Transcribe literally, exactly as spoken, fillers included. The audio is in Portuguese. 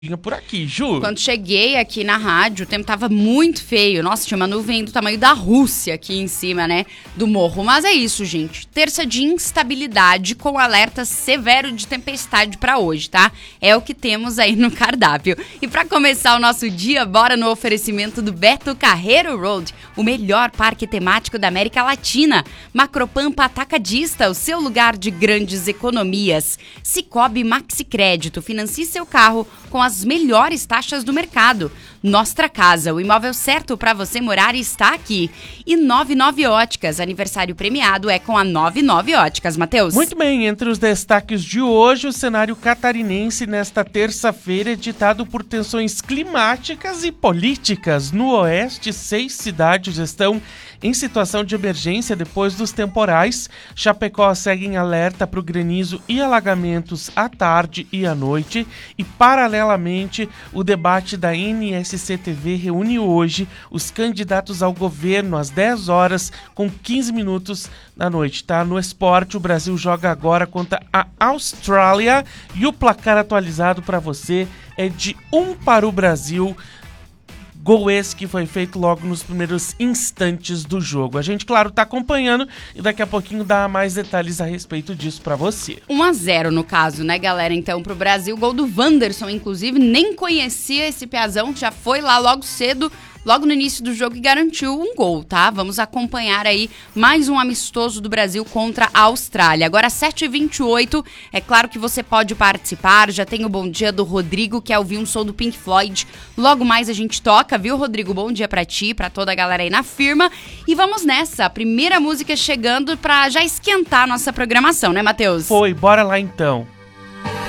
por aqui, Ju. Quando cheguei aqui na rádio, o tempo tava muito feio. Nossa, tinha uma nuvem do tamanho da Rússia aqui em cima, né, do morro. Mas é isso, gente. Terça de instabilidade com alerta severo de tempestade pra hoje, tá? É o que temos aí no cardápio. E pra começar o nosso dia, bora no oferecimento do Beto Carreiro Road, o melhor parque temático da América Latina. Macropampa Atacadista, o seu lugar de grandes economias. Cicobi Maxi Crédito, financie seu carro com as as melhores taxas do mercado. Nostra Casa, o imóvel certo para você morar está aqui. E noventa e nove Óticas, aniversário premiado é com a noventa e nove Óticas, Matheus. Muito bem, entre os destaques de hoje, o cenário catarinense nesta terça-feira é ditado por tensões climáticas e políticas. No oeste, seis cidades estão em situação de emergência depois dos temporais. Chapecó segue em alerta para o granizo e alagamentos à tarde e à noite. E, paralelamente, o debate da N S C T V reúne hoje os candidatos ao governo às dez horas com quinze minutos da noite, tá? No esporte, o Brasil joga agora contra a Austrália e o placar atualizado para você é de um para o Brasil. Gol esse que foi feito logo nos primeiros instantes do jogo. A gente, claro, tá acompanhando e daqui a pouquinho dá mais detalhes a respeito disso pra você. um a zero no caso, né, galera? Então, pro Brasil, gol do Wanderson, inclusive, nem conhecia esse piazão, já foi lá logo cedo, logo no início do jogo e garantiu um gol, tá? Vamos acompanhar aí mais um amistoso do Brasil contra a Austrália. Agora, sete e vinte e oito, é claro que você pode participar, já tem o bom dia do Rodrigo, que é ouvir um som do Pink Floyd. Logo mais a gente toca, viu, Rodrigo? Bom dia pra ti, pra toda a galera aí na firma. E vamos nessa, a primeira música chegando pra já esquentar a nossa programação, né, Matheus? Foi, bora lá então.